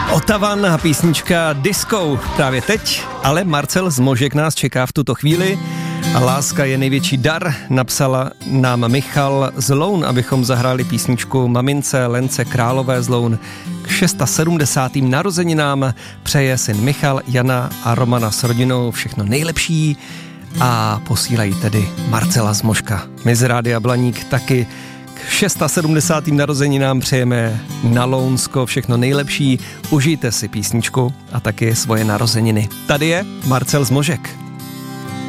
Otavan a písnička Disco právě teď, ale Marcel Zmožek nás čeká v tuto chvíli. Láska je největší dar, napsala nám Michal z Loun, abychom zahráli písničku mamince Lence Králové z Loun k 670. narozeninám. Přeje syn Michal, Jana a Romana s rodinou všechno nejlepší a posílají tedy Marcela Zmožka. My z Rádia Blaník taky k 670. narozeninám přejeme na Lounsko všechno nejlepší. Užijte si písničku a taky svoje narozeniny. Tady je Marcel Zmožek.